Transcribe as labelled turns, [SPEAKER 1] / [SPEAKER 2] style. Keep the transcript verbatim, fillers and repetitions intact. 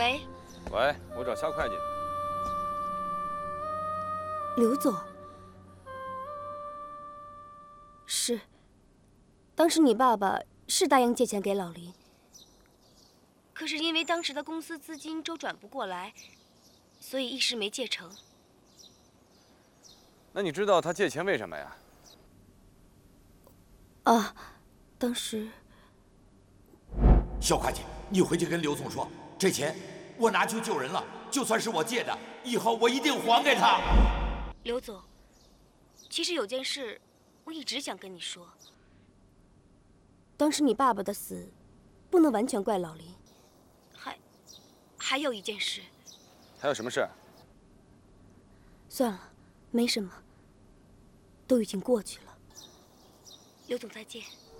[SPEAKER 1] 喂，
[SPEAKER 2] 喂，我找肖会计。
[SPEAKER 1] 刘总，是，当时你爸爸是答应借钱给老林，可是因为当时的公司资金周转不过来，所以一时没借成。
[SPEAKER 2] 那你知道他借钱为什么呀？
[SPEAKER 1] 啊，当时。
[SPEAKER 3] 肖会计，你回去跟刘总说，这钱我拿去救人了，就算是我借的，以后我一定还给他。
[SPEAKER 1] 刘总，其实有件事我一直想跟你说。当时你爸爸的死，不能完全怪老林。还，还有一件事。
[SPEAKER 2] 还有什么事？
[SPEAKER 1] 算了，没什么，都已经过去了。刘总，再见。